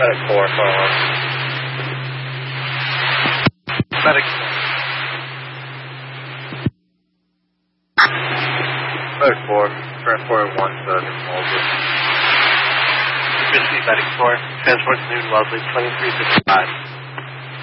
Medic 4, follow. Medic 4, transport 1 to Malden. Medic 4, transport to New Wellesley, 2355.